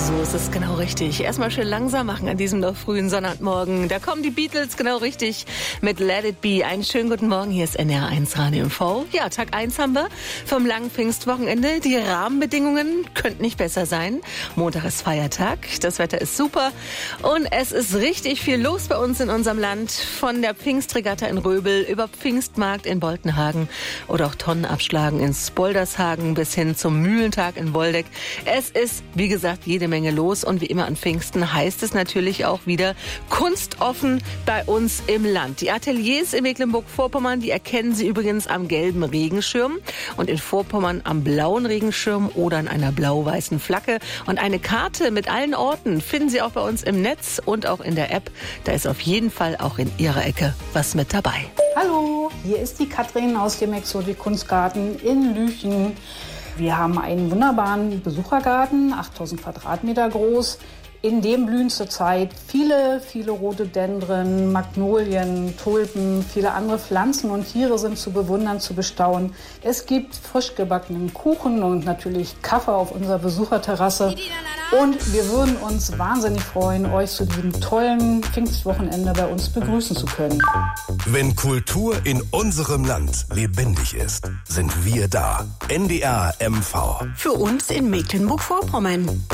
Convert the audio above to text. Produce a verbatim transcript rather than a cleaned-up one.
So ist es genau richtig. Erstmal schön langsam machen an diesem noch frühen Sonnabendmorgen. Da kommen die Beatles genau richtig mit Let It Be. Einen schönen guten Morgen, hier ist N D R eins Radio M V. Ja, Tag eins haben wir vom langen Pfingstwochenende. Die Rahmenbedingungen könnten nicht besser sein. Montag ist Feiertag, das Wetter ist super und es ist richtig viel los bei uns in unserem Land. Von der Pfingstregatta in Röbel über Pfingstmarkt in Boltenhagen oder auch Tonnenabschlagen in Spoldershagen bis hin zum Mühlentag in Woldeck. Es ist, wie gesagt, jede Menge los und wie immer an Pfingsten heißt es natürlich auch wieder kunstoffen bei uns im Land. Die Ateliers in Mecklenburg-Vorpommern, die erkennen Sie übrigens am gelben Regenschirm und in Vorpommern am blauen Regenschirm oder an einer blau-weißen Flagge. Und eine Karte mit allen Orten finden Sie auch bei uns im Netz und auch in der App. Da ist auf jeden Fall auch in Ihrer Ecke was mit dabei. Hallo, hier ist die Katrin aus dem Exotik Kunstgarten in Lüchen. Wir haben einen wunderbaren Besuchergarten, achttausend Quadratmeter groß. In dem blühen zurzeit viele, viele Rhododendren, Magnolien, Tulpen, viele andere Pflanzen und Tiere sind zu bewundern, zu bestaunen. Es gibt frisch gebackenen Kuchen und natürlich Kaffee auf unserer Besucherterrasse. Und wir würden uns wahnsinnig freuen, euch zu diesem tollen Pfingstwochenende bei uns begrüßen zu können. Wenn Kultur in unserem Land lebendig ist, sind wir da. N D R M V. Für uns in Mecklenburg-Vorpommern.